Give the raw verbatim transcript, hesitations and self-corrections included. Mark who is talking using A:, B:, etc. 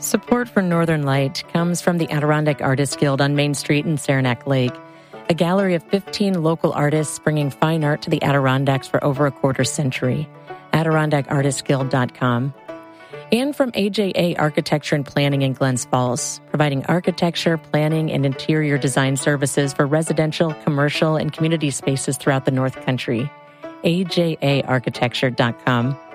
A: Support for Northern Light comes from the Adirondack Artists Guild on Main Street in Saranac Lake, a gallery of fifteen local artists bringing fine art to the Adirondacks for over a quarter century. Adirondack Artists Guild dot com. And from A J A Architecture and Planning in Glens Falls, providing architecture, planning, and interior design services for residential, commercial, and community spaces throughout the North Country. A J A Architecture dot com.